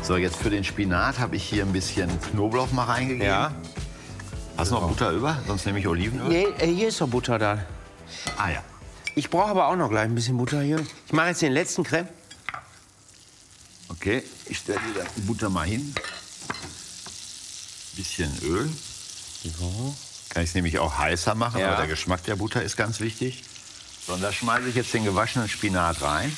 So, jetzt für den Spinat habe ich hier ein bisschen Knoblauch mal reingegeben. Ja. Hast du noch Butter über? Sonst nehme ich Olivenöl. Nee, hier ist doch Butter da. Ah ja. Ich brauche aber auch noch gleich ein bisschen Butter hier. Ich mache jetzt den letzten Creme. Okay, ich stelle die Butter mal hin. Bisschen Öl. So. Kann ich es nämlich auch heißer machen, Ja. aber der Geschmack der Butter ist ganz wichtig. So, und da schmeiße ich jetzt den gewaschenen Spinat rein.